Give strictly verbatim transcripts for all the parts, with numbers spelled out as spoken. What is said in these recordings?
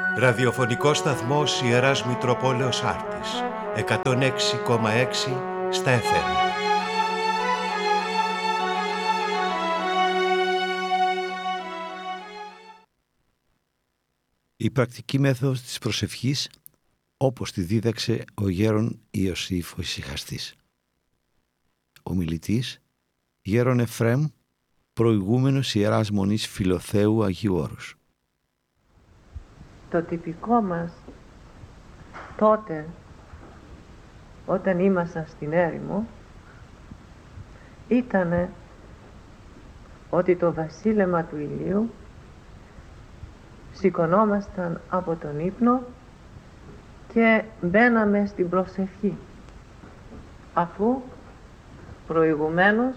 Ραδιοφωνικός σταθμός Ιεράς Μητροπόλεως Άρτης, εκατόν έξι κόμμα έξι στα εφ εμ. Η πρακτική μέθοδος της προσευχής, όπως τη δίδαξε ο γέρον Ιωσήφ ο Ησυχαστής. Ομιλητής, γέρον Εφραίμ, προηγούμενος Ιεράς Μονής Φιλοθέου Αγίου Όρους. Το τυπικό μας τότε, όταν ήμασταν στην έρημο, ήτανε ότι το βασίλεμα του ηλίου σηκωνόμασταν από τον ύπνο και μπαίναμε στην προσευχή, αφού προηγουμένως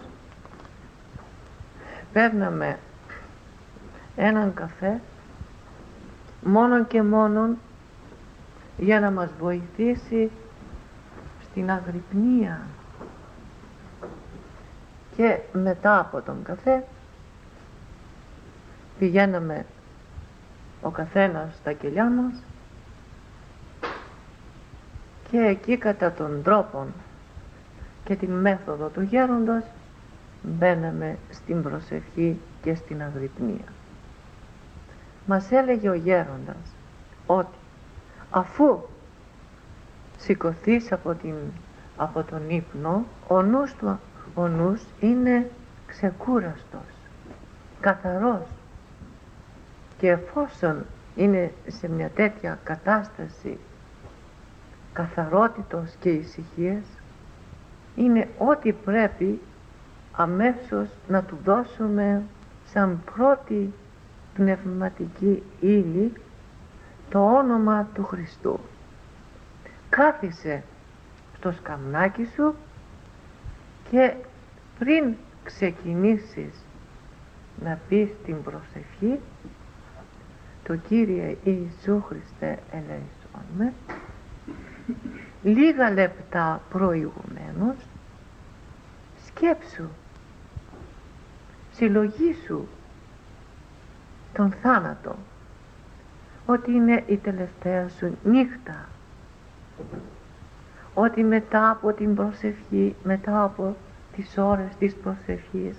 παίρναμε έναν καφέ μόνον και μόνον για να μας βοηθήσει στην αγρυπνία, και μετά από τον καφέ πηγαίναμε ο καθένας στα κελιά μας και εκεί κατά τον τρόπο και την μέθοδο του γέροντος μπαίναμε στην προσευχή και στην αγρυπνία. Μας έλεγε ο γέροντας ότι αφού σηκωθείς από, την, από τον ύπνο, ο νους, του, ο νους είναι ξεκούραστος, καθαρός, και εφόσον είναι σε μια τέτοια κατάσταση καθαρότητος και ησυχίας, είναι ό,τι πρέπει αμέσως να του δώσουμε σαν πρώτη πνευματική ύλη το όνομα του Χριστού. Κάθισε στο σκαμνάκι σου και πριν ξεκινήσεις να πεις την προσευχή, το Κύριε Ιησού Χριστέ ελέησόν με, λίγα λεπτά προηγουμένως σκέψου, συλλογήσου τον θάνατο, ότι είναι η τελευταία σου νύχτα, ότι μετά από την προσευχή, μετά από τις ώρες της προσευχής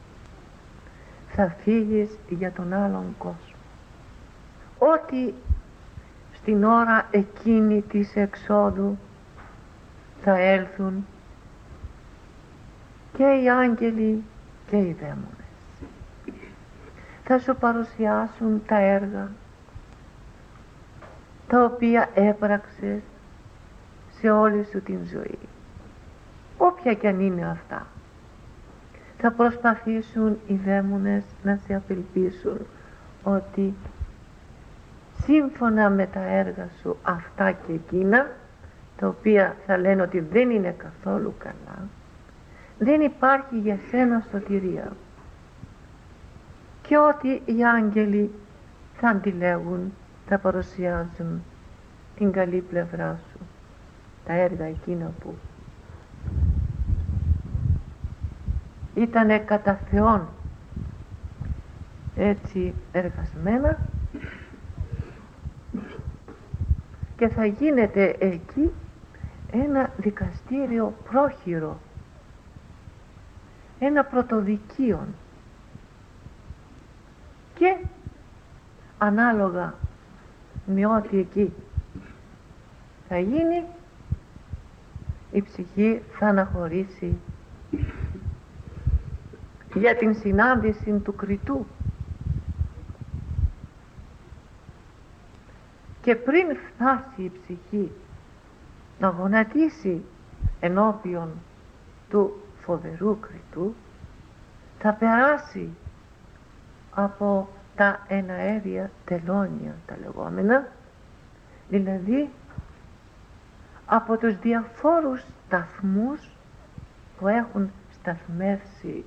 θα φύγεις για τον άλλον κόσμο, ότι στην ώρα εκείνη της εξόδου θα έλθουν και οι άγγελοι και οι δαίμονες, θα σου παρουσιάσουν τα έργα τα οποία έπραξες σε όλη σου την ζωή, όποια κι αν είναι αυτά. Θα προσπαθήσουν οι δαίμονες να σε απελπίσουν ότι σύμφωνα με τα έργα σου αυτά και εκείνα, τα οποία θα λένε ότι δεν είναι καθόλου καλά, δεν υπάρχει για σένα σωτηρία, και ότι οι άγγελοι θα αντιλέγουν, θα παρουσιάζουν την καλή πλευρά σου, τα έργα εκείνα που ήτανε κατά Θεόν έτσι εργασμένα, και θα γίνεται εκεί ένα δικαστήριο πρόχειρο, ένα πρωτοδικείο, και ανάλογα με ό,τι εκεί θα γίνει, η ψυχή θα αναχωρήσει για την συνάντηση του κριτού. Και πριν φτάσει η ψυχή να γονατίσει ενώπιον του φοβερού κριτού, θα περάσει από τα εναέρια τελώνια, τα λεγόμενα, δηλαδή από τους διαφόρους σταθμούς που έχουν σταθμεύσει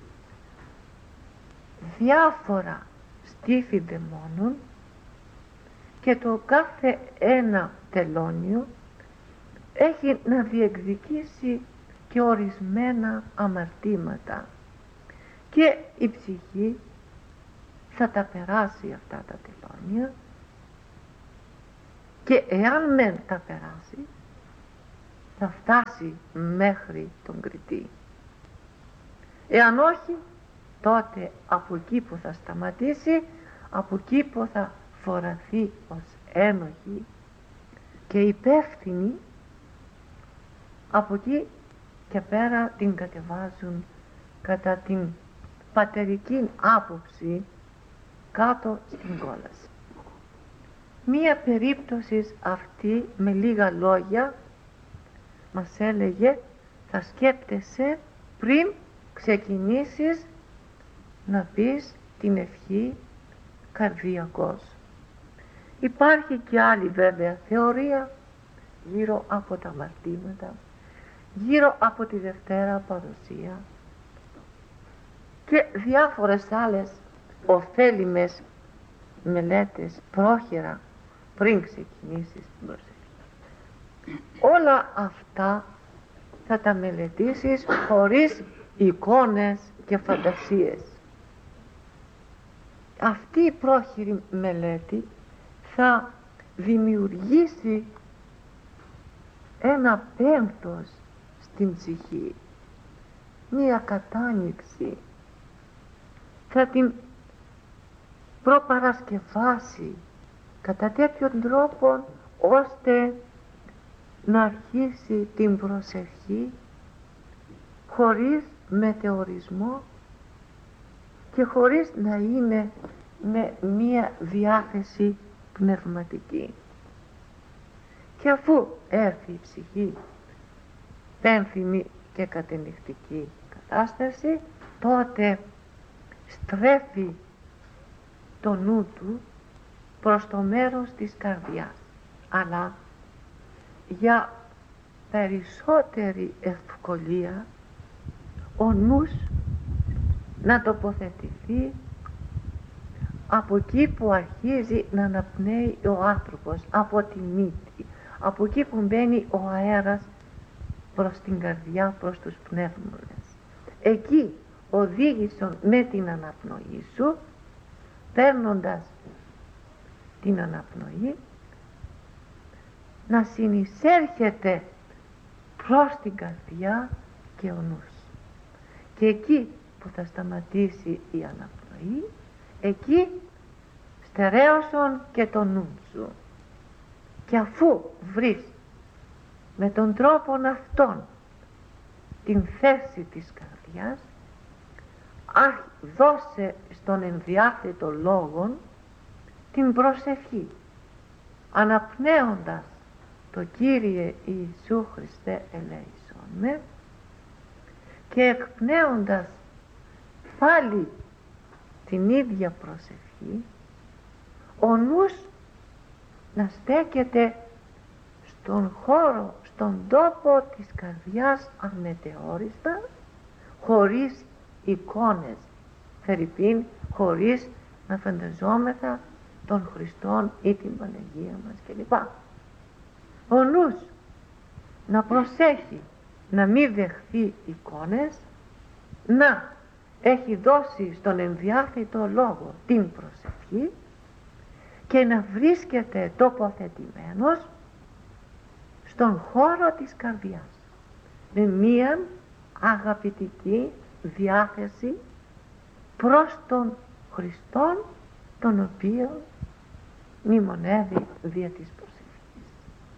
διάφορα στίφη δαιμόνων, και το κάθε ένα τελώνιο έχει να διεκδικήσει και ορισμένα αμαρτήματα, και η ψυχή θα τα περάσει αυτά τα τελώνια και εάν μεν τα περάσει θα φτάσει μέχρι τον Κριτή. Εάν όχι, τότε από εκεί που θα σταματήσει, από εκεί που θα φοραθεί ως ένοχη και υπεύθυνη, από εκεί και πέρα την κατεβάζουν κατά την πατερική άποψη κάτω στην κόλαση. Μία περίπτωση αυτή, με λίγα λόγια, μας έλεγε θα σκέπτεσαι πριν ξεκινήσεις να πεις την ευχή καρδιακός. Υπάρχει και άλλη βέβαια θεωρία γύρω από τα αμαρτήματα, γύρω από τη Δευτέρα Παρουσία και διάφορες άλλες ωφέλιμες μελέτες πρόχειρα πριν ξεκινήσεις την προσευχή. Όλα αυτά θα τα μελετήσεις χωρίς εικόνες και φαντασίες. Αυτή η πρόχειρη μελέτη θα δημιουργήσει ένα πένθος στην ψυχή, μία κατάνοιξη, θα την προπαρασκευάσει κατά τέτοιον τρόπο ώστε να αρχίσει την προσευχή χωρίς μετεωρισμό και χωρίς να είναι με μία διάθεση πνευματική. Και αφού έρθει η ψυχή πένθυμη και κατενυχτική κατάσταση, τότε στρέφει το νου του προς το μέρος της καρδιάς, αλλά για περισσότερη ευκολία ο νους να τοποθετηθεί από εκεί που αρχίζει να αναπνέει ο άνθρωπος, από τη μύτη, από εκεί που μπαίνει ο αέρας προς την καρδιά, προς τους πνεύμονες. Εκεί οδήγησον με την αναπνοή σου, παίρνοντας την αναπνοή, να συνεισέρχεται προς την καρδιά και ο νους. Και εκεί που θα σταματήσει η αναπνοή, εκεί στερέωσον και το νου σου. Και αφού βρεις με τον τρόπο αυτόν την θέση της καρδιάς, αχ, δώσε στον ενδιάθετο λόγον την προσευχή, αναπνέοντας το Κύριε Ιησού Χριστέ ελέησον με, και εκπνέοντας πάλι την ίδια προσευχή, ο νους να στέκεται στον χώρο, στον τόπο της καρδιάς αμετεόριστα, χωρίς εικόνες, φερειπίν, χωρίς να φανταζόμεθα τον Χριστόν ή την Παναγία μας κλπ. Ο νους να προσέχει να μην δεχθεί εικόνες, να έχει δώσει στον ενδιάθετο λόγο την προσευχή και να βρίσκεται τοποθετημένος στον χώρο της καρδιάς με μία αγαπητική διάθεση προς τον Χριστόν, τον οποίο μνημονεύει δια της προσευχής.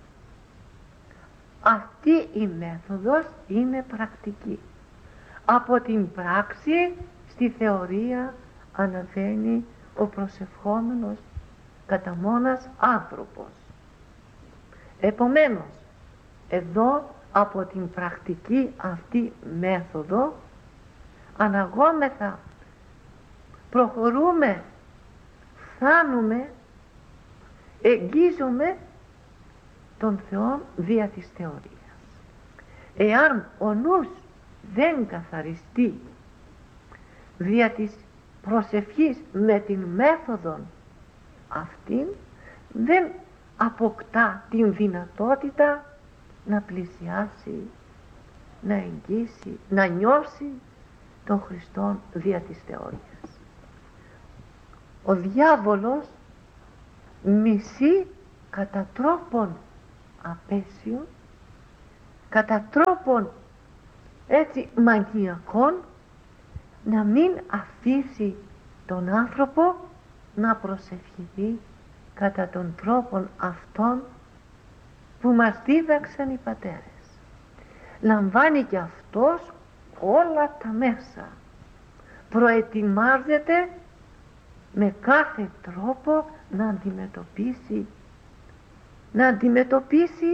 Αυτή η μέθοδος είναι πρακτική. Από την πράξη στη θεωρία αναβαίνει ο προσευχόμενος κατά μόνας άνθρωπος. Επομένως, εδώ από την πρακτική αυτή μέθοδο αναγόμεθα, προχωρούμε, φτάνουμε, εγγίζουμε τον Θεό δια της θεωρίας. Εάν ο νους δεν καθαριστεί δια της προσευχής με την μέθοδο αυτήν, δεν αποκτά την δυνατότητα να πλησιάσει, να εγγύσει, να νιώσει τον Χριστόν δια της θεωρίας. Ο διάβολος μισεί κατά τρόπον απέσιον, κατά τρόπον έτσι μανιακόν, να μην αφήσει τον άνθρωπο να προσευχηθεί κατά τον τρόπον αυτόν που μας δίδαξαν οι πατέρες. Λαμβάνει και αυτός όλα τα μέσα, προετοιμάζεται με κάθε τρόπο να αντιμετωπίσει να αντιμετωπίσει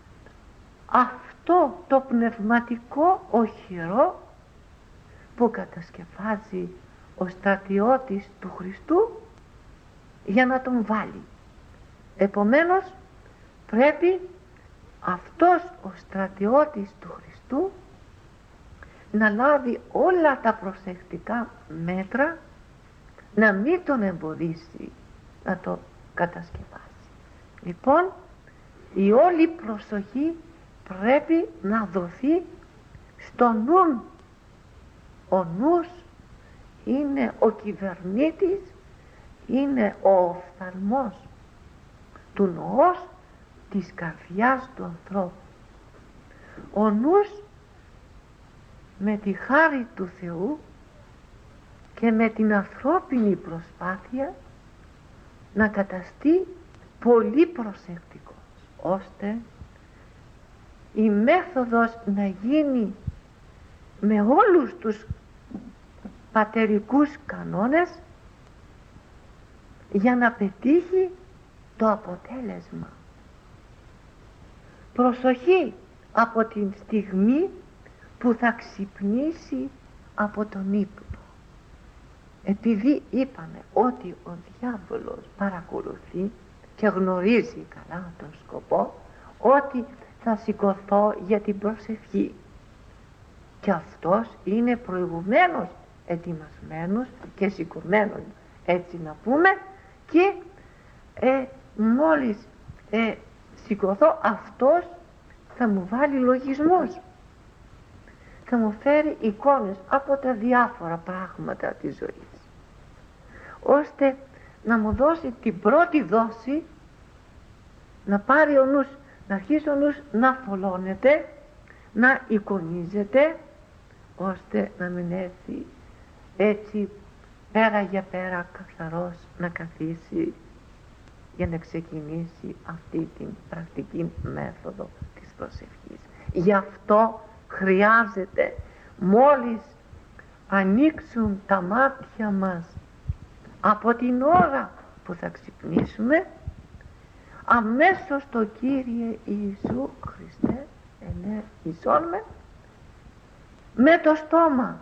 αυτό το πνευματικό οχυρό που κατασκευάζει ο στρατιώτης του Χριστού για να τον βάλει. Επομένως πρέπει αυτός ο στρατιώτης του Χριστού να λάβει όλα τα προσεκτικά μέτρα, να μην τον εμποδίσει να το κατασκευάσει. Λοιπόν, η όλη προσοχή πρέπει να δοθεί στο νου. Ο νους είναι ο κυβερνήτης, είναι ο οφθαλμός του νοός της καρδιάς του ανθρώπου. Ο νους με τη χάρη του Θεού και με την ανθρώπινη προσπάθεια να καταστεί πολύ προσεκτικός, ώστε η μέθοδος να γίνει με όλους τους πατερικούς κανόνες για να πετύχει το αποτέλεσμα. Προσοχή από την στιγμή που θα ξυπνήσει από τον ύπνο. Επειδή είπαμε ότι ο διάβολος παρακολουθεί και γνωρίζει καλά τον σκοπό, ότι θα σηκωθώ για την προσευχή, και αυτός είναι προηγουμένως ετοιμασμένος και σηκωμένος, έτσι να πούμε, και ε, μόλις ε, σηκωθώ, αυτός θα μου βάλει λογισμούς, θα μου φέρει εικόνες από τα διάφορα πράγματα της ζωής, ώστε να μου δώσει την πρώτη δόση, να πάρει ο νους, να αρχίσει ο νους να θολώνεται, να εικονίζεται, ώστε να μην έρθει έτσι πέρα για πέρα καθαρός να καθίσει για να ξεκινήσει αυτή την πρακτική μέθοδο της προσευχής. Γι' αυτό χρειάζεται, μόλις ανοίξουν τα μάτια μας από την ώρα που θα ξυπνήσουμε, αμέσως το Κύριε Ιησού Χριστέ ελέησόν με το στόμα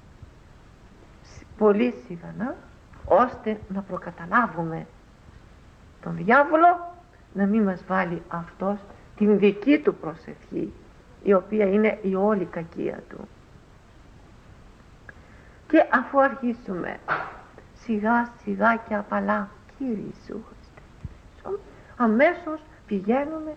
πολύ σιγανά, ώστε να προκαταλάβουμε τον διάβολο να μην μας βάλει αυτός την δική του προσευχή, η οποία είναι η όλη κακία του. Και αφού αρχίσουμε σιγά σιγά και απαλά, Κύριε Ιησού Χριστέ, αμέσως πηγαίνουμε,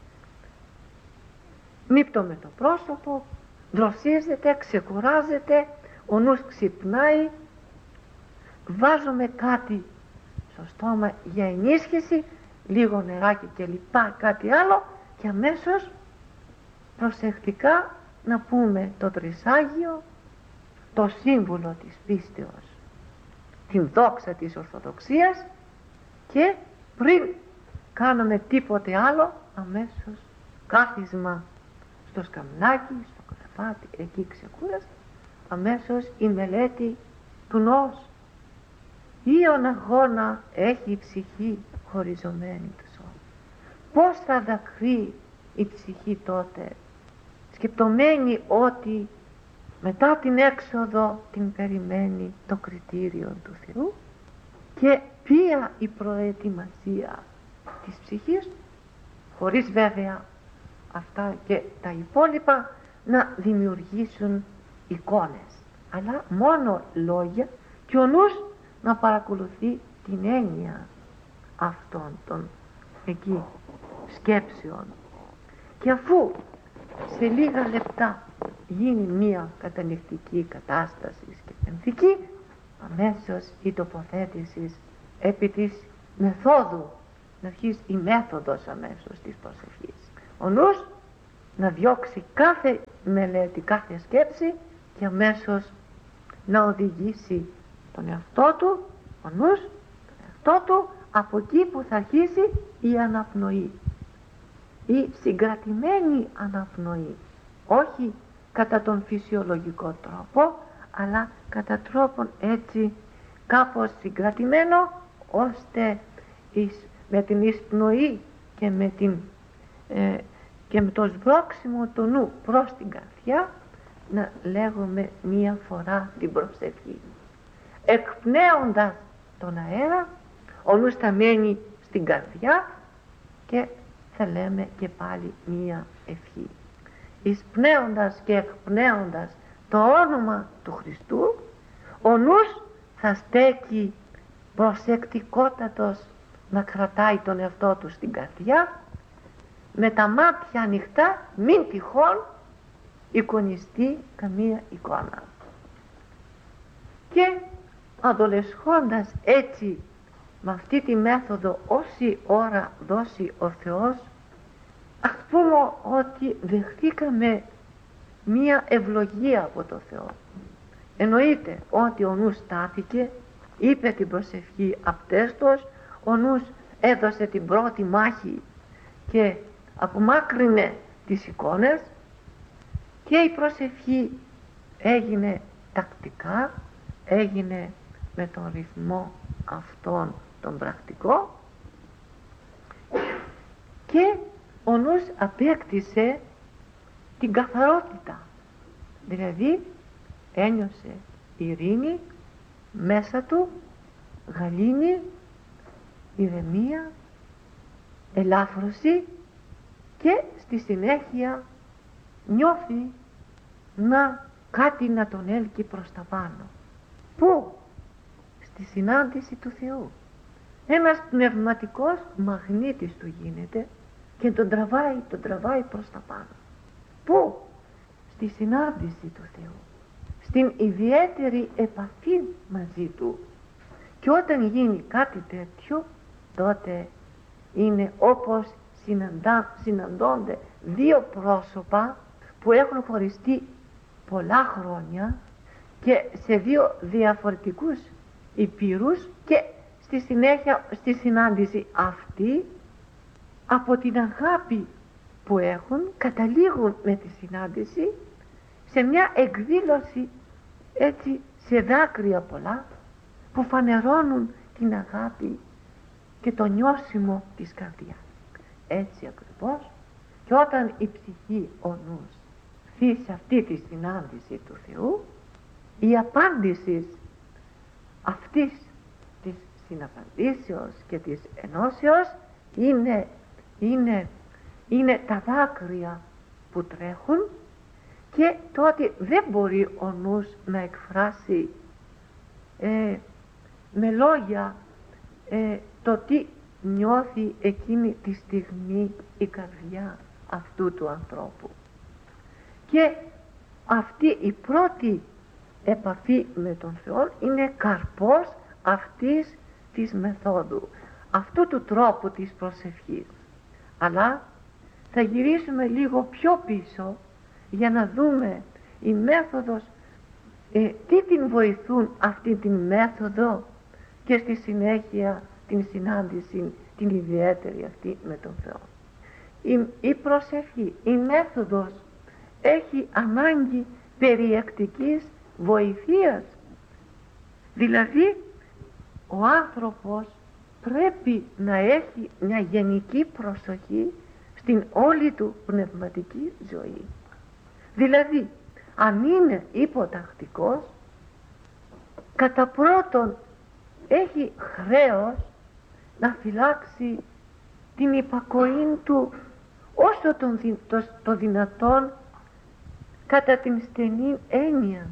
μύπτουμε το πρόσωπο, δροσίζεται, ξεκουράζεται, ο νους ξυπνάει, βάζουμε κάτι στο στόμα για ενίσχυση, λίγο νεράκι και λοιπά, κάτι άλλο, και αμέσως προσεκτικά να πούμε το Τρισάγιο, το σύμβολο της πίστεως, την δόξα της Ορθοδοξίας, και πριν κάνουμε τίποτε άλλο, αμέσως κάθισμα στο σκαμνάκι, στο κρεβάτι, εκεί ξεκούρασε, αμέσως η μελέτη του νους. Ήον αγώνα έχει η ψυχή χωριζωμένη του σώμα. Πώς θα δακρύει η ψυχή τότε, σκεπτομένη ότι μετά την έξοδο την περιμένει το κριτήριο του Θεού, και ποια η προετοιμασία της ψυχής, χωρίς βέβαια αυτά και τα υπόλοιπα να δημιουργήσουν εικόνες, αλλά μόνο λόγια, και ο νους να παρακολουθεί την έννοια αυτών των εκεί σκέψεων. Και αφού σε λίγα λεπτά γίνει μία κατανυκτική κατάσταση και πενθική, αμέσως η τοποθέτηση επί της μεθόδου να αρχίσει η μέθοδος αμέσως της προσευχής. Ο νους να διώξει κάθε μελέτη, κάθε σκέψη και αμέσως να οδηγήσει τον εαυτό του, ο νους, τον εαυτό του, από εκεί που θα αρχίσει η αναπνοή, η συγκρατημένη αναπνοή, όχι κατά τον φυσιολογικό τρόπο, αλλά κατά τρόπον έτσι κάπως συγκρατημένο, ώστε εις, με την εισπνοή και με, την, ε, και με το σμπρώξιμο του νου προς την καρδιά να λέγουμε μία φορά την προσευχή. Εκπνέοντας τον αέρα, ο νους θα μένει στην καρδιά και θα λέμε και πάλι μία ευχή. Εισπνέοντας και εκπνέοντας το όνομα του Χριστού, ο νους θα στέκει προσεκτικότατος να κρατάει τον εαυτό του στην καρδιά, με τα μάτια ανοιχτά, μην τυχόν εικονιστεί καμία εικόνα. Και αδολεσχώντας έτσι με αυτή τη μέθοδο όση ώρα δώσει ο Θεός, ας πούμε ότι δεχτήκαμε μία ευλογία από το Θεό. Εννοείται ότι ο νους στάθηκε, είπε την προσευχή απτέστος, ο νους έδωσε την πρώτη μάχη και απομάκρυνε τις εικόνες και η προσευχή έγινε τακτικά, έγινε με τον ρυθμό αυτόν τον πρακτικό και ο νους απέκτησε την καθαρότητα, δηλαδή ένιωσε ειρήνη μέσα του, γαλήνη, ηρεμία, ελάφρωση και στη συνέχεια νιώθει να κάτι να τον έλκει προς τα πάνω. Πού? Στη συνάντηση του Θεού. Ένας πνευματικός μαγνήτης του γίνεται και τον τραβάει, τον τραβάει προς τα πάνω. Πού? Στη συνάντηση του Θεού, στην ιδιαίτερη επαφή μαζί του. Και όταν γίνει κάτι τέτοιο, τότε είναι όπως συναντά, συναντώνται δύο πρόσωπα που έχουν χωριστεί πολλά χρόνια και σε δύο διαφορετικούς υπήρους, και στη συνέχεια στη συνάντηση αυτή, από την αγάπη που έχουν, καταλήγουν με τη συνάντηση σε μια εκδήλωση έτσι σε δάκρυα πολλά που φανερώνουν την αγάπη και το νιώσιμο της καρδιάς. Έτσι ακριβώς, και όταν η ψυχή, ο νους, θεί σε αυτή τη συνάντηση του Θεού, η απάντηση αυτής της συναπαντήσεως και της ενώσεως είναι, είναι, είναι τα δάκρυα που τρέχουν, και τότε δεν μπορεί ο νους να εκφράσει ε, με λόγια ε, το τι νιώθει εκείνη τη στιγμή η καρδιά αυτού του ανθρώπου. Και αυτή η πρώτη επαφή με τον Θεό είναι καρπός αυτής της μεθόδου, αυτού του τρόπου της προσευχής. Αλλά θα γυρίσουμε λίγο πιο πίσω για να δούμε η μέθοδος, ε, τι την βοηθούν αυτή την μέθοδο και στη συνέχεια την συνάντηση την ιδιαίτερη αυτή με τον Θεό. Η, η προσευχή, η μέθοδος έχει ανάγκη περιεκτικής βοηθείας. Δηλαδή ο άνθρωπος πρέπει να έχει μια γενική προσοχή στην όλη του πνευματική ζωή. Δηλαδή αν είναι υποτακτικός, κατά πρώτον έχει χρέος να φυλάξει την υπακοή του όσο τον, το, το δυνατόν κατά την στενή έννοια,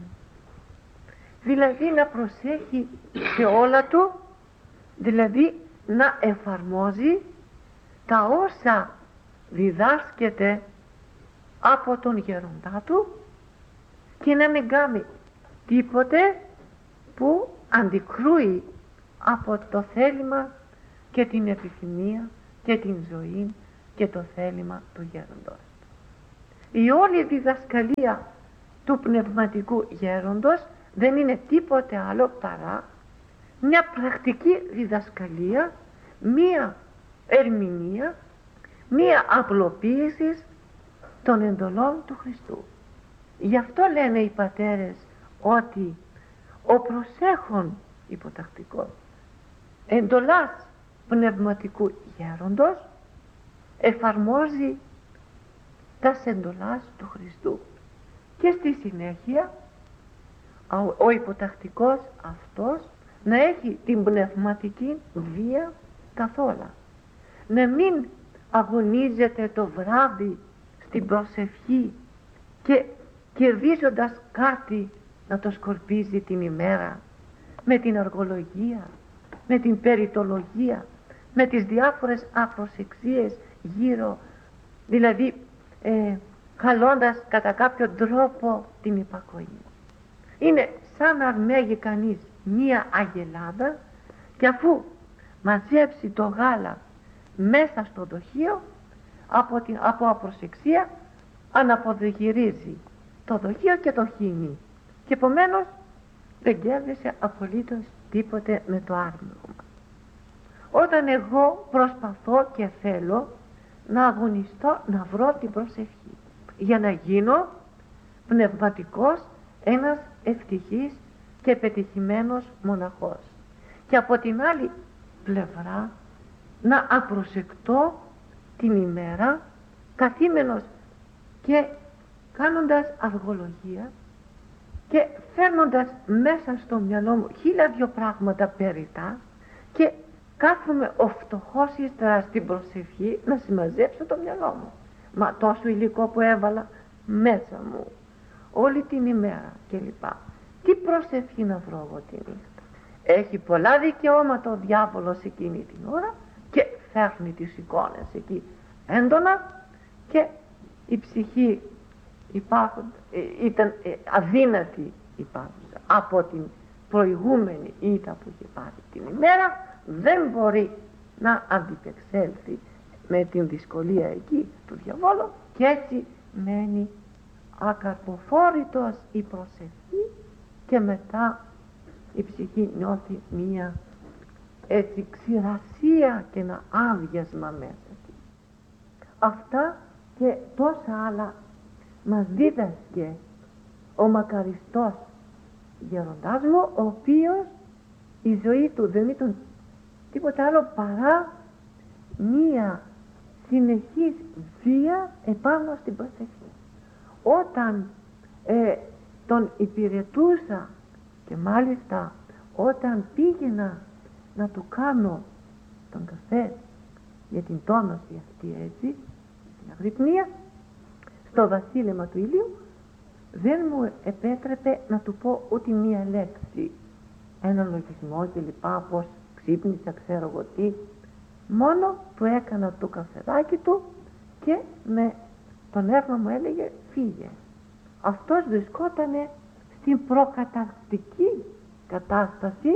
δηλαδή να προσέχει σε όλα του, δηλαδή να εφαρμόζει τα όσα διδάσκεται από τον γέροντά του και να μην κάνει τίποτε που αντικρούει από το θέλημα και την επιθυμία και την ζωή και το θέλημα του γέροντος. Η όλη διδασκαλία του πνευματικού γέροντος δεν είναι τίποτε άλλο παρά μια πρακτική διδασκαλία, μια ερμηνεία, μια απλοποίηση των εντολών του Χριστού. Γι' αυτό λένε οι πατέρες ότι ο προσέχων υποτακτικός εντολάς πνευματικού γέροντος εφαρμόζει τα εντολάς του Χριστού, και στη συνέχεια ο υποτακτικός αυτός να έχει την πνευματική βία καθόλου, να μην αγωνίζεται το βράδυ στην προσευχή και κερδίζοντας κάτι να το σκορπίζει την ημέρα με την αργολογία, με την περιτολογία, με τις διάφορες απροσεξίες γύρω, δηλαδή ε, χαλώντας κατά κάποιο τρόπο την υπακοή. Είναι σαν να αρμέγει κανείς μία αγελάδα και αφού μαζέψει το γάλα μέσα στο δοχείο, από, την, από απροσεξία αναποδογυρίζει το δοχείο και το χύνει, και επομένως δεν κέρδισε απολύτως τίποτε με το άρμεγμα. Όταν εγώ προσπαθώ και θέλω να αγωνιστώ να βρω την προσευχή για να γίνω πνευματικός ένας ευτυχής και πετυχημένος μοναχός, και από την άλλη πλευρά να απροσεκτώ την ημέρα καθήμενος και κάνοντας αργολογία και φέρνοντας μέσα στο μυαλό μου χίλια δυο πράγματα περιτά, και κάθομαι ο φτωχός ύστερα στην προσευχή να συμμαζέψω το μυαλό μου. Μα τόσο υλικό που έβαλα μέσα μου όλη την ημέρα κλπ. Τι προσευχή να βρω εγώ τη νύχτα? Έχει πολλά δικαιώματα ο διάβολος εκείνη την ώρα και φέρνει τις εικόνες εκεί έντονα, και η ψυχή υπάρχουν, ήταν αδύνατη υπάρχουσα από την προηγούμενη ήττα που είχε πάρει την ημέρα, δεν μπορεί να αντιπεξέλθει με την δυσκολία εκεί του διαβόλου, και έτσι μένει ακαρποφόρητος η προσευχή, και μετά η ψυχή νιώθει μία έτσι ξηρασία και ένα άδειασμα μέσα της. Αυτά και τόσα άλλα μας δίδασκε ο μακαριστός γεροντάς μου, ο οποίος η ζωή του δεν ήταν τίποτα άλλο παρά μία συνεχής βία επάνω στην προσευχή. Όταν ε, τον υπηρετούσα, και μάλιστα όταν πήγαινα να του κάνω τον καφέ για την τόνωση αυτή, έτσι, την αγρυπνία, στο βασίλεμα του ηλίου, δεν μου επέτρεπε να του πω ούτε μία λέξη, ένα λογισμό και λοιπά, πως ξύπνησα, ξέρω εγώ τι. Μόνο του έκανα το καφεδάκι του και με το νεύμα μου έλεγε φύγε. Αυτός βρισκότανε στην προκαταρκτική κατάσταση,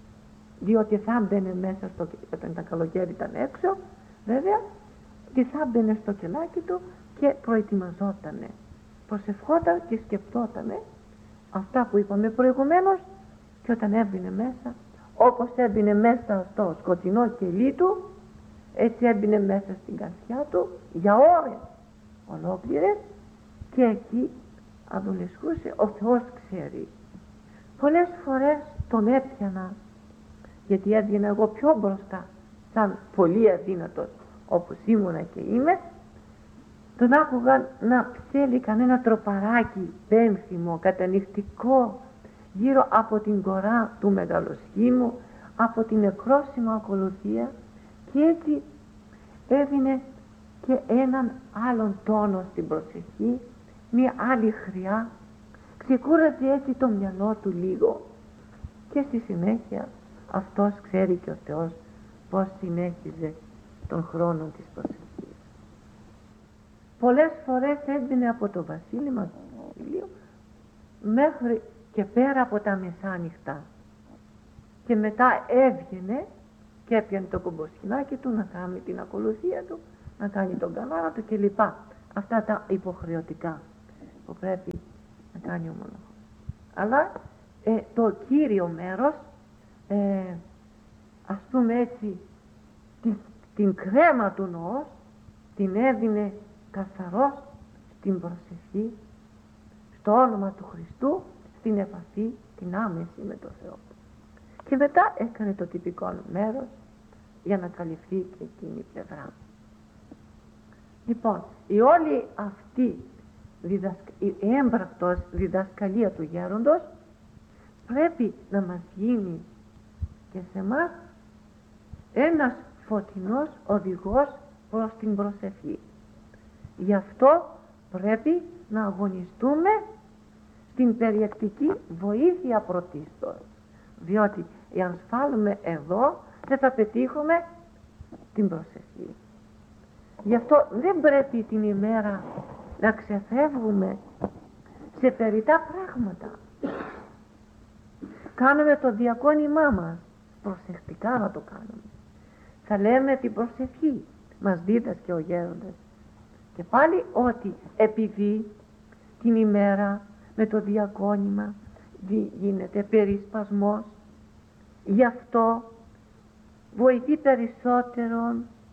διότι θα μπαινε μέσα στο, όταν ήταν καλοκαίρι ήταν έξω βέβαια, και θα μπαινε στο κελάκι του και προετοιμαζότανε, προσευχόταν και σκεφτότανε αυτά που είπαμε προηγουμένως, και όταν έμπαινε μέσα, όπως έμπαινε μέσα στο σκοτεινό κελί του, έτσι έμπαινε μέσα στην καρδιά του για ώρες ολόκληρες, και εκεί αδολεσχούσε, ο Θεός ξέρει. Πολλές φορές τον έπιανα, γιατί έβγαινα εγώ πιο μπροστά σαν πολύ αδύνατος όπως ήμουνα και είμαι, τον άκουγα να ψέλει κανένα τροπαράκι πένθυμο, κατανυχτικό, γύρω από την κορά του μεγαλοσχήμου, από την νεκρόσιμο ακολουθία, και έτσι έδινε και έναν άλλον τόνο στην προσευχή, μία άλλη χρειά, ξεκούραζε έτσι το μυαλό του λίγο, και στη συνέχεια αυτός ξέρει και ο Θεός πως συνέχιζε τον χρόνο της προσευχής. Πολλές φορές έμπαινε από το βασίλεμα του ηλίου μέχρι και πέρα από τα μεσάνυχτα, και μετά έβγαινε και έπιανε το κομποσχοινάκι του να κάνει την ακολουθία του, να κάνει τον κανόνα του κλπ. Αυτά τα υποχρεωτικά που πρέπει να κάνει ο μοναχός. Αλλά ε, το κύριο μέρος, ε, ας πούμε έτσι, την, την κρέμα του νοός την έδινε καθαρός στην προσευχή, στο όνομα του Χριστού, στην επαφή την άμεση με τον Θεό. Και μετά έκανε το τυπικό μέρος για να καλυφθεί και εκείνη η πλευρά. Λοιπόν, η όλη αυτή διδασκα... η έμπρακτος διδασκαλία του γέροντος πρέπει να μας γίνει και σε μας ένας φωτεινός οδηγός προς την προσευχή. Γι' αυτό πρέπει να αγωνιστούμε στην περιεκτική βοήθεια πρωτίστως, διότι εάν σφάλουμε εδώ δεν θα πετύχουμε την προσευχή. Γι' αυτό δεν πρέπει την ημέρα να ξεφεύγουμε σε περιττά πράγματα. Κάνουμε το διακόνημά μας, προσεκτικά να το κάνουμε. Θα λέμε την προσευχή, μας δίδασκε ο γέροντας. Και πάλι ότι επειδή την ημέρα με το διακόνημα γίνεται περισπασμός, γι' αυτό βοηθεί περισσότερο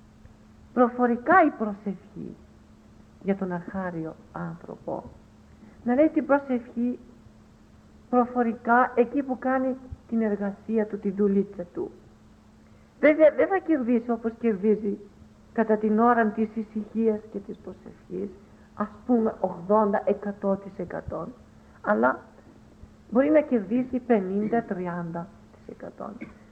προφορικά η προσευχή για τον αρχάριο άνθρωπο. Να λέει την προσευχή προφορικά εκεί που κάνει την εργασία του, τη δουλίτσα του. Βέβαια δεν θα κερδίσει όπως κερδίζει κατά την ώρα της ησυχίας και της προσευχής, ας πούμε ογδόντα με εκατό τοις εκατό, αλλά μπορεί να κερδίσει πενήντα με τριάντα τοις εκατό.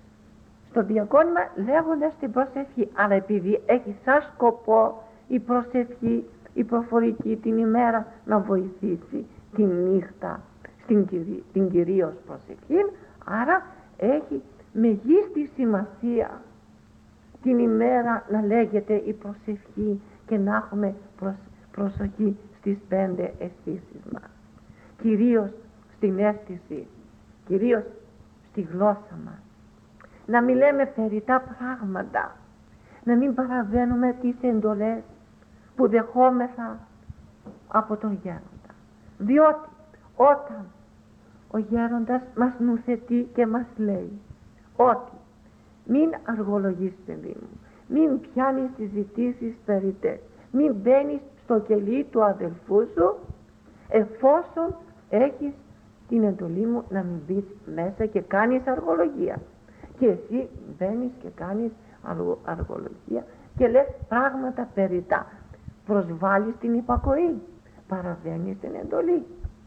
Στο διακόνημα λέγοντας την προσευχή, αλλά επειδή έχει σαν σκοπό η προσευχή, η προφορική την ημέρα να βοηθήσει τη νύχτα στην κυρί, την κυρίως προσευχή, άρα έχει μεγίστη σημασία την ημέρα να λέγεται η προσευχή και να έχουμε προσ, προσοχή στις πέντε αισθήσεις μας, κυρίως στην αίσθηση, κυρίως στη γλώσσα μας, να μην λέμε περιττά πράγματα, να μην παραβαίνουμε τις εντολές που δεχόμεθα από τον γέροντα, διότι όταν ο γέροντας μας νουθετεί και μας λέει ότι μην αργολογείς, παιδί μου, μην πιάνεις συζητήσεις περιττές, μην μπαίνεις στο κελί του αδελφού σου εφόσον έχεις την εντολή μου να μην μπεις μέσα και κάνεις αργολογία, και εσύ μπαίνεις και κάνεις αργολογία και λες πράγματα περιττά, προσβάλλεις την υπακοή, παραβαίνεις την εντολή,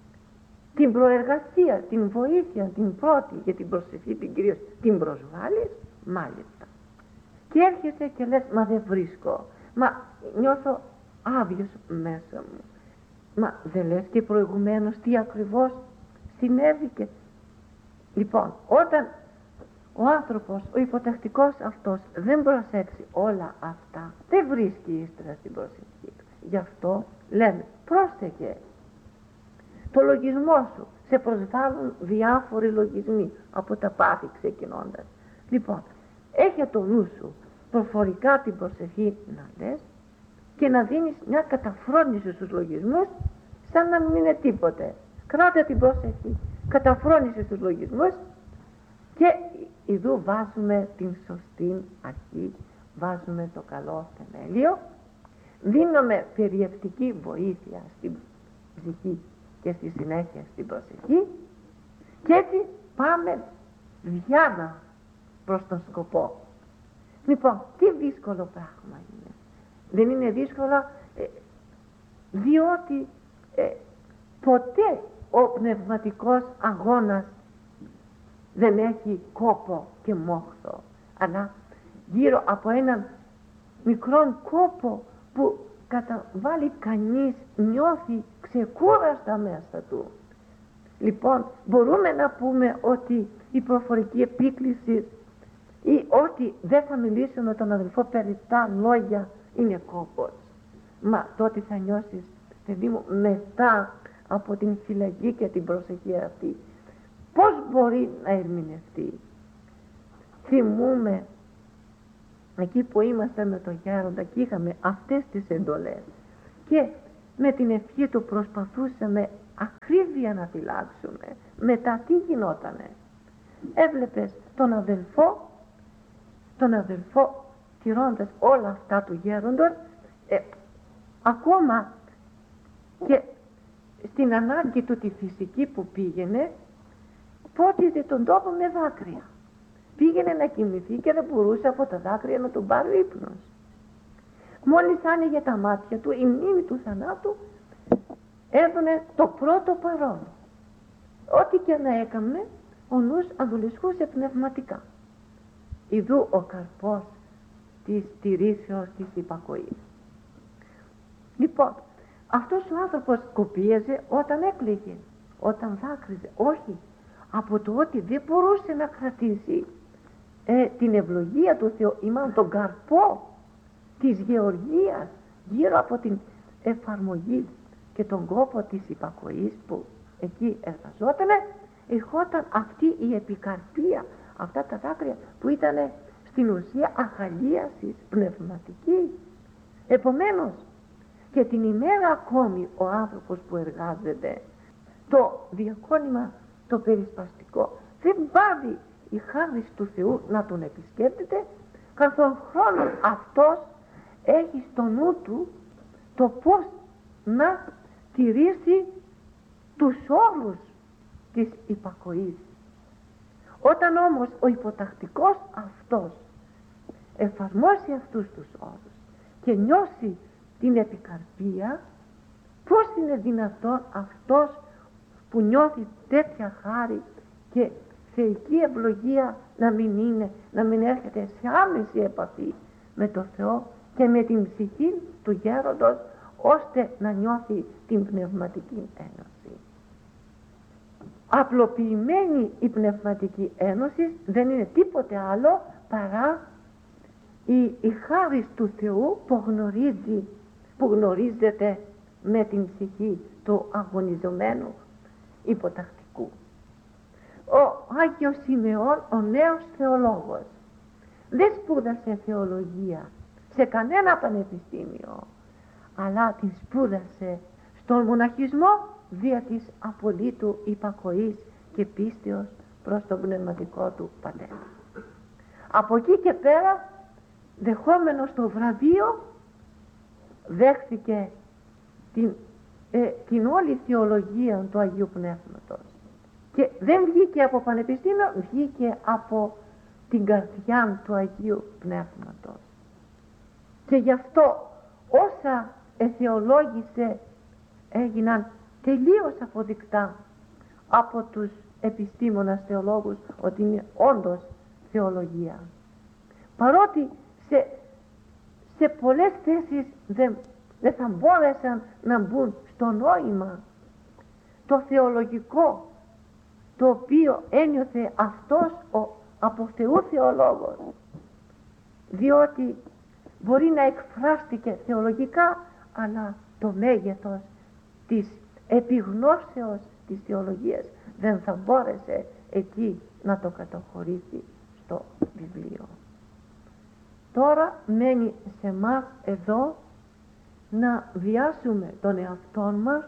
την προεργασία, την βοήθεια, την πρώτη για την προσευχή, την κυρίως την προσβάλλεις, μάλιστα. Και έρχεσαι και λες, μα δεν βρίσκω, μα νιώθω άδειος μέσα μου. Μα δεν λες και προηγουμένως τι ακριβώς συνέβηκε? Λοιπόν, όταν ο άνθρωπος, ο υποτακτικός αυτός δεν προσέξει όλα αυτά, δεν βρίσκει ύστερα στην προσευχή του. Γι' αυτό λέμε, πρόσεχε, το λογισμό σου, σε προσβάλλουν διάφοροι λογισμοί από τα πάθη ξεκινώντας. Λοιπόν, έχει το νου σου προφορικά την προσευχή να λες και να δίνεις μια καταφρόνηση στους λογισμούς σαν να μην είναι τίποτε. Κράτα την προσευχή, καταφρόνηση στους λογισμούς και ειδού βάζουμε την σωστή αρχή, βάζουμε το καλό θεμέλιο, δίνουμε περιεκτική βοήθεια στην ψυχή και στη συνέχεια στην προσευχή και έτσι πάμε διάνα προς τον σκοπό. Λοιπόν, τι δύσκολο πράγμα είναι. Δεν είναι δύσκολο ε, διότι ε, ποτέ ο πνευματικός αγώνας δεν έχει κόπο και μόχθο, αλλά γύρω από έναν μικρόν κόπο που καταβάλει κανείς, νιώθει ξεκούραστα μέσα του. Λοιπόν, μπορούμε να πούμε ότι η προφορική επίκληση ή ότι δεν θα μιλήσω με τον αδελφό περιττά λόγια είναι κόπος. Μα τότε θα νιώσεις, παιδί μου, μετά από την φυλακή και την προσευχή αυτή, πώς μπορεί να ερμηνευτεί? Θυμούμε εκεί που είμαστε με τον Γέροντα και είχαμε αυτές τις εντολές και με την ευχή του προσπαθούσαμε ακρίβεια να φυλάξουμε, μετά τι γινότανε? Έβλεπες τον αδελφό, τον αδελφό τηρώντας όλα αυτά του Γέροντος, ε, ακόμα και στην ανάγκη του τη φυσική που πήγαινε, πότιζε τον τόπο με δάκρυα. Πήγαινε να κοιμηθεί και δεν μπορούσε από τα δάκρυα να τον πάρει ύπνος. Μόλις άνοιγε τα μάτια του, η μνήμη του θανάτου έδωνε το πρώτο παρόν. Ό,τι και να έκαμε, ο νους αδουλισχούσε πνευματικά. Ιδού ο καρπός της τηρήσεως της υπακοής. Λοιπόν, αυτός ο άνθρωπος κοπίαζε όταν έκλαιγε, όταν δάκρυζε. Όχι, από το ότι δεν μπορούσε να κρατήσει ε, την ευλογία του Θεού, ή μάλλον τον καρπό της γεωργίας γύρω από την εφαρμογή και τον κόπο της υπακοής που εκεί εργαζότανε, ερχόταν αυτή η επικαρπία, αυτά τα δάκρυα που ήταν στην ουσία αχαλίασης πνευματική. Επομένως, και την ημέρα ακόμη ο άνθρωπος που εργάζεται το διακόνημα το περισπαστικό δεν πάβει η χάρις του Θεού να τον επισκέπτεται, καθόν χρόνο αυτός έχει στο νου του το πώς να τηρήσει τους όρους της υπακοής. Όταν όμως ο υποτακτικός αυτός εφαρμόσει αυτούς τους όρους και νιώσει την επικαρπία, πώς είναι δυνατόν αυτός που νιώθει τέτοια χάρη και θεϊκή ευλογία να μην είναι, να μην έρχεται σε άμεση επαφή με το Θεό και με την ψυχή του γέροντος, ώστε να νιώθει την πνευματική ένωση. Απλοποιημένη η πνευματική ένωση δεν είναι τίποτε άλλο παρά η, η χάρις του Θεού που γνωρίζει, που γνωρίζεται με την ψυχή του αγωνιζομένου υποτακτικού. Ο Άγιος Σιμεών, ο νέος θεολόγος, δεν σπούδασε θεολογία σε κανένα πανεπιστήμιο, αλλά την σπούδασε στον μοναχισμό δια της απολύτου υπακοής και πίστεως προς τον πνευματικό του πατέρα. Από εκεί και πέρα, δεχόμενος το βραβείο, δέχθηκε την, ε, την όλη θεολογία του Αγίου Πνεύματος και δεν βγήκε από πανεπιστήμιο, βγήκε από την καρδιά του Αγίου Πνεύματος. Και γι' αυτό όσα εθεολόγησε έγιναν τελείως αποδεικτά από τους επιστήμονας θεολόγους ότι είναι όντως θεολογία. Παρότι σε, σε πολλές θέσεις δεν, δεν θα μπόρεσαν να μπουν στο νόημα το θεολογικό το οποίο ένιωθε αυτός ο από Θεού θεολόγος, διότι μπορεί να εκφράστηκε θεολογικά, αλλά το μέγεθος της επιγνώσεως της θεολογίας δεν θα μπόρεσε εκεί να το καταχωρήσει στο βιβλίο. Τώρα μένει σε μας εδώ να βιάσουμε τον εαυτόν μας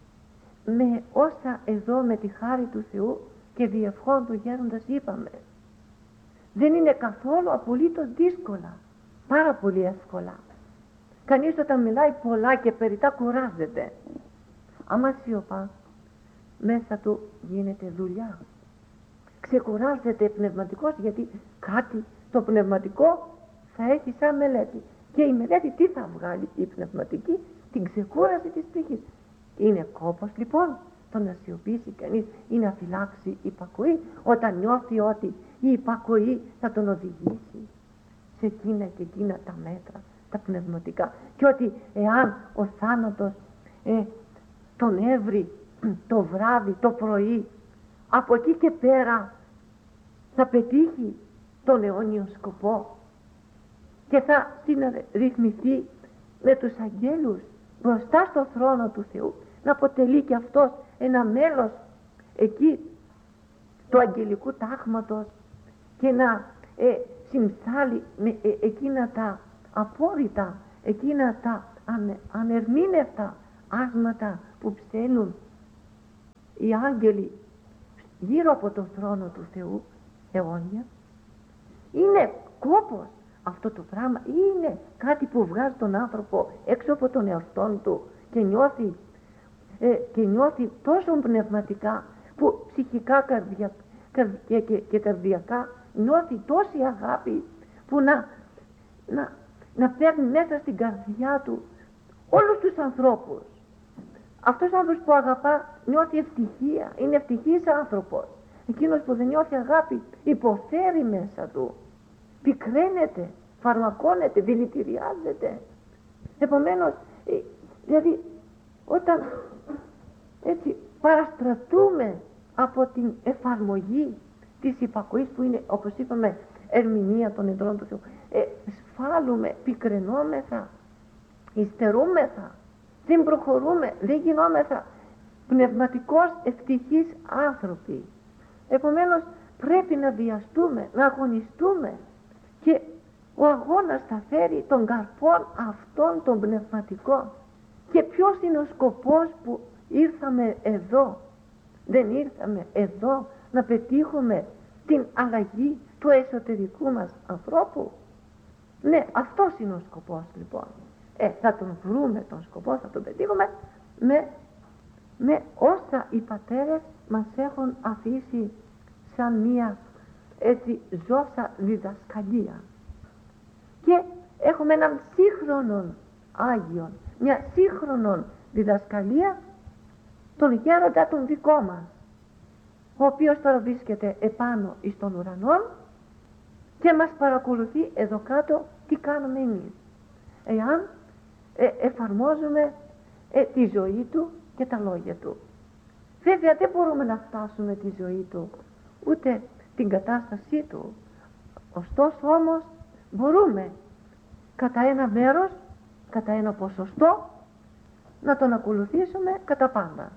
με όσα εδώ με τη χάρη του Θεού και διευχών του Γέροντας είπαμε. Δεν είναι καθόλου απολύτως δύσκολα, πάρα πολύ εύκολα. Κανείς όταν μιλάει πολλά και περιτά κουράζεται. Άμα σιωπά, μέσα του γίνεται δουλειά. Ξεκουράζεται πνευματικός, γιατί κάτι το πνευματικό θα έχει σαν μελέτη. Και η μελέτη τι θα βγάλει? Η πνευματική την ξεκούραση της ψυχής. Είναι κόπος λοιπόν το να σιωπήσει κανείς ή να φυλάξει υπακοή, όταν νιώθει ότι η υπακοή θα τον οδηγήσει σε εκείνα και εκείνα τα μέτρα, τα πνευματικά, και ότι εάν ο θάνατος ε, τον έβρει το βράδυ, το πρωί, από εκεί και πέρα θα πετύχει τον αιώνιο σκοπό και θα συναρρυθμιστεί με τους αγγέλους μπροστά στο θρόνο του Θεού, να αποτελεί και αυτός ένα μέλος εκεί του αγγελικού τάγματος και να ε, συμψάλει με ε, εκείνα τα απόρριτα, εκείνα τα ανε, ανερμήνευτα άσματα που ψέλνουν οι άγγελοι γύρω από τον θρόνο του Θεού αιώνια. Είναι κόπος αυτό το πράγμα, είναι κάτι που βγάζει τον άνθρωπο έξω από τον εαυτόν του και νιώθει, ε, και νιώθει τόσο πνευματικά που ψυχικά καρδια, καρ, και, και, και καρδιακά νιώθει τόση αγάπη που να, να, να παίρνει μέσα στην καρδιά του όλους τους ανθρώπους. Αυτός ο άνθρωπος που αγαπά νιώθει ευτυχία, είναι ευτυχής άνθρωπος. Εκείνος που δεν νιώθει αγάπη υποφέρει μέσα του, πικραίνεται, φαρμακώνεται, δηλητηριάζεται. Επομένως, δηλαδή όταν έτσι παραστρατούμε από την εφαρμογή της υπακοής που είναι, όπως είπαμε, ερμηνεία των εντρών του Θεού, ε, σφάλουμε, πικραινόμεθα, υστερούμεθα, δεν προχωρούμε, δεν γινόμεθα πνευματικώς ευτυχείς άνθρωποι. Επομένως πρέπει να βιαστούμε, να αγωνιστούμε, και ο αγώνας θα φέρει τον καρπόν αυτόν τον πνευματικό. Και ποιος είναι ο σκοπός που ήρθαμε εδώ? Δεν ήρθαμε εδώ να πετύχουμε την αλλαγή του εσωτερικού μας ανθρώπου? Ναι, αυτός είναι ο σκοπός λοιπόν. Ε, θα τον βρούμε τον σκοπό, θα τον πετύχουμε με, με όσα οι πατέρες μας έχουν αφήσει σαν μία έτσι ζώσα διδασκαλία. Και έχουμε έναν σύγχρονον Άγιον, μια σύγχρονον διδασκαλία, τον γέροντα τον δικό μας, ο οποίος τώρα βρίσκεται επάνω εις των ουρανών και μας παρακολουθεί εδώ κάτω τι κάνουμε εμείς, εάν ε, εφαρμόζουμε ε, τη ζωή του και τα λόγια του. Βέβαια δεν μπορούμε να φτάσουμε τη ζωή του ούτε την κατάστασή του, ωστόσο όμως μπορούμε κατά ένα μέρος, κατά ένα ποσοστό να τον ακολουθήσουμε κατά πάντα.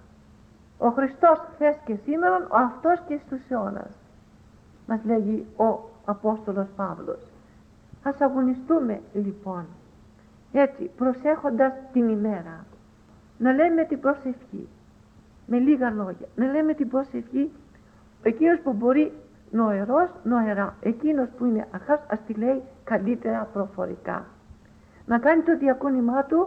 Ο Χριστός χθες και σήμερα, ο αυτός και στους αιώνας, μας λέγει ο Απόστολος Παύλος. Ας αγωνιστούμε λοιπόν έτσι, προσέχοντας την ημέρα, να λέμε την προσευχή με λίγα λόγια, να λέμε την προσευχή. Εκείνος που μπορεί νοερός, νοερά, εκείνος που είναι αχάς, ας τη λέει καλύτερα προφορικά, να κάνει το διακόνημά του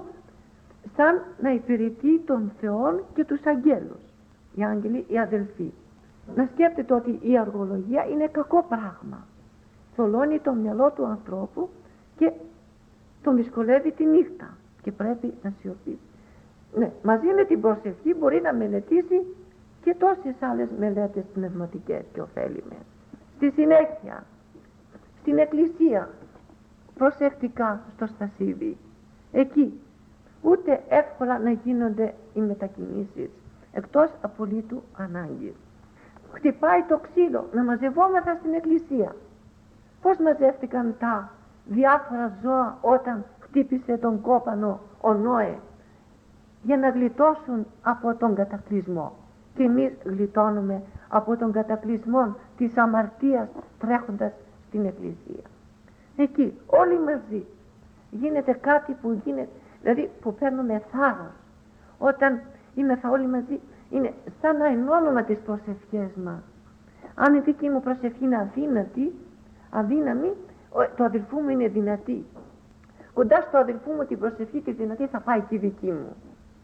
σαν να υπηρετεί τον Θεόν και τους αγγέλους, οι άγγελοι, οι αδελφοί. Να σκέφτεται ότι η αργολογία είναι κακό πράγμα, θολώνει το μυαλό του ανθρώπου και τον δυσκολεύει τη νύχτα και πρέπει να σιωπήσει. Ναι, μαζί με την προσευχή μπορεί να μελετήσει και τόσες άλλες μελέτες πνευματικές και ωφέλιμες. Στη συνέχεια, στην εκκλησία, προσεκτικά στο στασίδι, εκεί ούτε εύκολα να γίνονται οι μετακινήσεις, εκτός απολύτου ανάγκης. Χτυπάει το ξύλο να μαζευόμεθα στην εκκλησία. Πώς μαζεύτηκαν τα διάφορα ζώα όταν χτύπησε τον κόπανο ο Νόε, για να γλιτώσουν από τον κατακλυσμό? Και εμείς γλιτώνουμε από τον κατακλυσμό της αμαρτίας τρέχοντας στην εκκλησία. Εκεί όλοι μαζί γίνεται κάτι που γίνεται, δηλαδή που παίρνουμε θάρρος. Όταν είμαστε όλοι μαζί, είναι σαν να ενώνουμε τις προσευχές μας. Αν η δική μου προσευχή είναι αδύνατη, αδύναμη, το αδελφού μου είναι δυνατή. Κοντά στο αδελφού μου την προσευχή τη δυνατή θα πάει και η δική μου.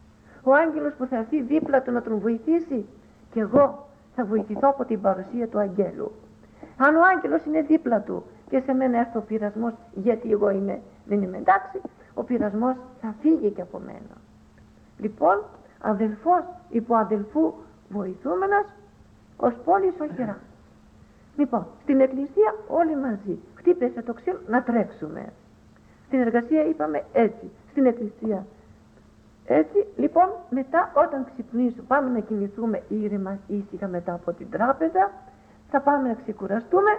Ο άγγελος που θα έρθει δίπλα του να τον βοηθήσει, και εγώ θα βοηθηθώ από την παρουσία του αγγέλου. Αν ο άγγελος είναι δίπλα του και σε μένα έρθει ο πειρασμός, γιατί εγώ είμαι, δεν είμαι εντάξει, ο πειρασμός θα φύγει και από μένα. Λοιπόν, αδελφός υπό αδελφού βοηθούμενας, ως πόλης οχυρά. Λοιπόν, στην εκκλησία όλοι μαζί, χτύπησε το ξύλο να τρέξουμε. Στην εργασία είπαμε έτσι, στην εκκλησία έτσι. Λοιπόν, μετά όταν ξυπνήσουμε, πάμε να κοιμηθούμε ήρεμα, ήσυχα μετά από την τράπεζα, θα πάμε να ξεκουραστούμε,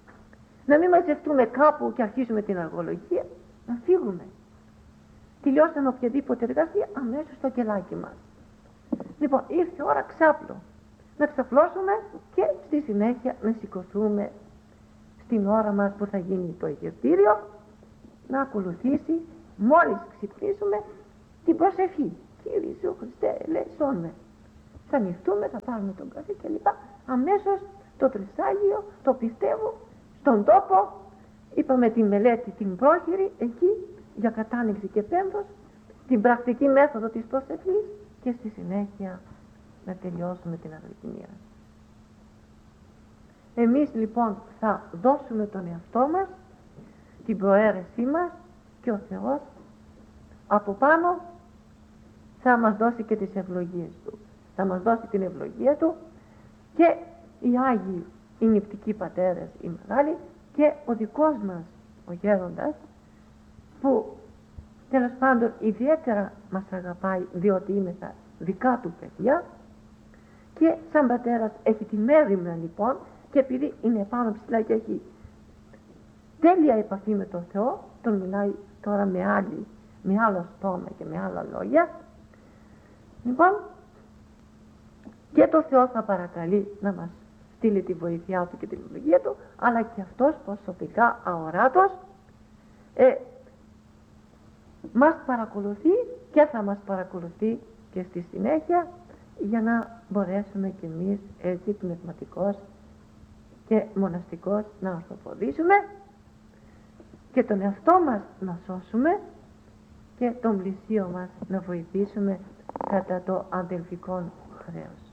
να μην μαζευτούμε κάπου και αρχίσουμε την αργολογία, να φύγουμε. Τελειώσαμε οποιαδήποτε εργασία, αμέσως στο κελάκι μας. Λοιπόν, ήρθε ώρα ξάπλο. Να ξαπλώσουμε και στη συνέχεια να σηκωθούμε στην ώρα μας που θα γίνει το εγκεφτήριο, να ακολουθήσει μόλις ξυπνήσουμε την προσευχή. Κύριε Ιησού Χριστέ, ελέησόν με. Θα νυχτούμε, θα πάρουμε τον καφέ κλπ. Αμέσως το τρισάγιο, το πιστεύω, στον τόπο, είπαμε τη μελέτη την πρόχειρη, εκεί για κατάνοιξη και πένθος, την πρακτική μέθοδο της προσευχής και στη συνέχεια να τελειώσουμε την αγρική μοίρα. Εμείς λοιπόν θα δώσουμε τον εαυτό μας, την προαίρεσή μας και ο Θεός από πάνω θα μας δώσει και τις ευλογίες Του. Θα μας δώσει την ευλογία Του και οι Άγιοι, οι νηπτικοί πατέρες, οι μεγάλοι και ο δικός μας ο γέροντας που τέλος πάντων ιδιαίτερα μας αγαπάει διότι είμαι τα δικά του παιδιά και σαν πατέρας έχει τη μέριμνα λοιπόν και επειδή είναι πάνω ψηλά και έχει τέλεια επαφή με τον Θεό, τον μιλάει τώρα με, άλλη, με άλλο στόμα και με άλλα λόγια. Λοιπόν, και το Θεό θα παρακαλεί να μας στείλει τη βοήθειά Του και την ευλογία Του, αλλά και αυτός προσωπικά αοράτος ε, μας παρακολουθεί και θα μας παρακολουθεί και στη συνέχεια για να μπορέσουμε κι εμείς έτσι πνευματικώς και μοναστικώς να ορθοποδήσουμε και τον εαυτό μας να σώσουμε και τον πλησίο μας να βοηθήσουμε κατά το αδελφικό χρέος.